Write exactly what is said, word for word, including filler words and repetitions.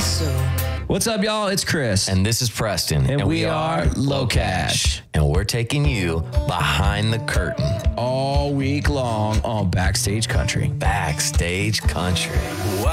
So What's up, y'all? It's Chris. And this is Preston. And we are Low Cash. And we're taking you behind the curtain. All week long on Backstage Country. Backstage Country.